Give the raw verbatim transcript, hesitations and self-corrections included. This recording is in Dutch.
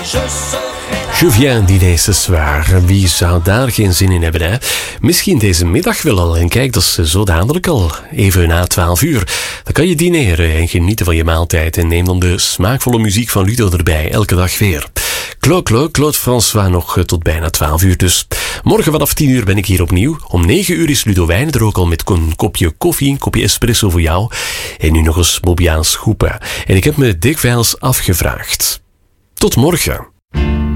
Je viens dîner ce soir. Wie zou daar geen zin in hebben, hè? Misschien deze middag wel al. En kijk, dat is zo dadelijk al. Even na twaalf uur. Dan kan je dineren en genieten van je maaltijd. En neem dan de smaakvolle muziek van Ludo erbij. Elke dag weer. Claude, Claude, Claude François nog tot bijna twaalf uur dus. Morgen vanaf tien uur ben ik hier opnieuw. Om negen uur is Ludo Wijn er ook al met een kopje koffie, een kopje espresso voor jou. En nu nog eens Bobbejaans Schoepen. En ik heb me dikwijls afgevraagd. Tot morgen.